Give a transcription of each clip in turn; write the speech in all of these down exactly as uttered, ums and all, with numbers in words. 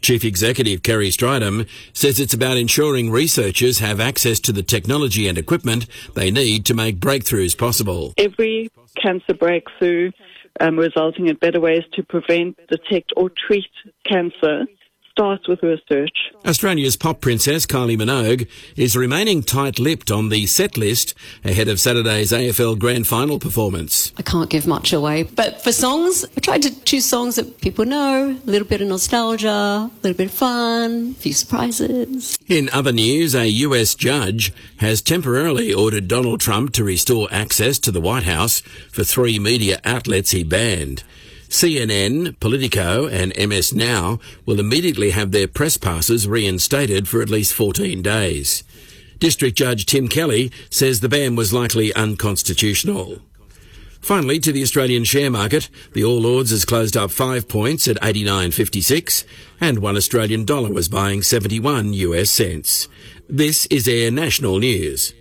Chief Executive Kerry Stridham says it's about ensuring researchers have access to the technology and equipment they need to make breakthroughs possible. Every cancer breakthrough um, resulting in better ways to prevent, detect or treat cancer starts with research. Australia's pop princess Kylie Minogue is remaining tight-lipped on the set list ahead of Saturday's A F L Grand Final performance. I can't give much away, but for songs, I tried to choose songs that people know, a little bit of nostalgia, a little bit of fun, a few surprises. In other news, a U S judge has temporarily ordered Donald Trump to restore access to the White House for three media outlets he banned. C N N, Politico and M S Now will immediately have their press passes reinstated for at least fourteen days. District Judge Tim Kelly says the ban was likely unconstitutional. Finally, to the Australian share market, the All Ords has closed up five points at eighty-nine fifty-six and one Australian dollar was buying seventy-one U S cents. This is Air National News.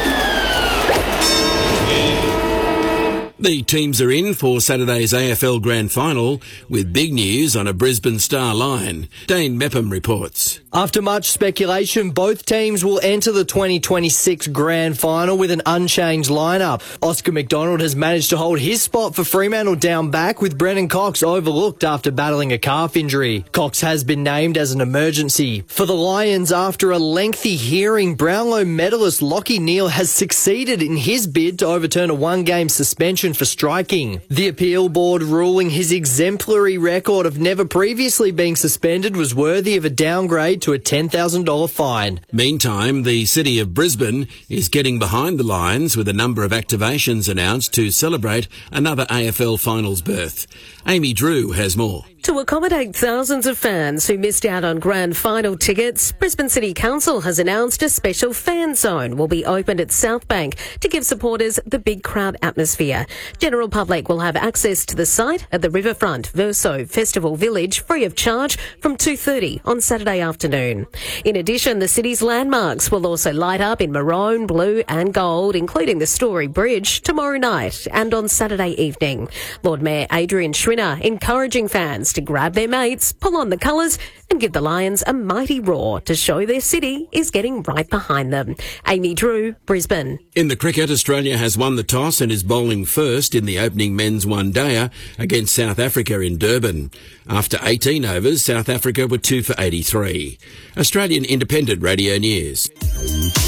The teams are in for Saturday's A F L Grand Final with big news on a Brisbane Star line. Dane Mepham reports. After much speculation, both teams will enter the twenty twenty-six Grand Final with an unchanged lineup. Oscar McDonald has managed to hold his spot for Fremantle down back, with Brennan Cox overlooked after battling a calf injury. Cox has been named as an emergency. For the Lions, after a lengthy hearing, Brownlow medalist Lachie Neale has succeeded in his bid to overturn a one-game suspension for striking. The appeal board ruling his exemplary record of never previously being suspended was worthy of a downgrade to a ten thousand dollars fine. Meantime, the city of Brisbane is getting behind the Lions with a number of activations announced to celebrate another A F L finals berth. Amy Drew has more. To accommodate thousands of fans who missed out on grand final tickets, Brisbane City Council has announced a special fan zone will be opened at South Bank to give supporters the big crowd atmosphere. General public will have access to the site at the Riverfront Verso Festival Village free of charge from two thirty on Saturday afternoon. In addition, the city's landmarks will also light up in maroon, blue and gold, including the Story Bridge, tomorrow night and on Saturday evening. Lord Mayor Adrian Schrinner encouraging fans to grab their mates, pull on the colours and give the Lions a mighty roar to show their city is getting right behind them. Amy Drew, Brisbane. In the cricket, Australia has won the toss and is bowling first in the opening men's one-dayer against South Africa in Durban. After eighteen overs, South Africa were two for eighty-three. Australian Independent Radio News.